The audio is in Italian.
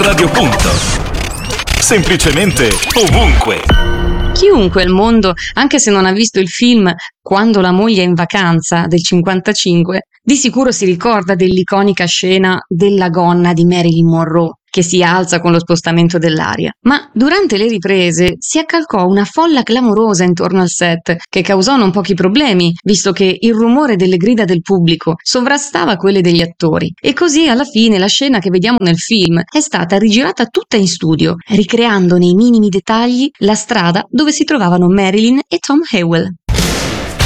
Radio Punto. Semplicemente ovunque. Chiunque al mondo, anche se non ha visto il film Quando la moglie è in vacanza del 55, di sicuro si ricorda dell'iconica scena della gonna di Marilyn Monroe che si alza con lo spostamento dell'aria. Ma durante le riprese si accalcò una folla clamorosa intorno al set che causò non pochi problemi, visto che il rumore delle grida del pubblico sovrastava quelle degli attori. E così alla fine la scena che vediamo nel film è stata rigirata tutta in studio, ricreando nei minimi dettagli la strada dove si trovavano Marilyn e Tom Hewell.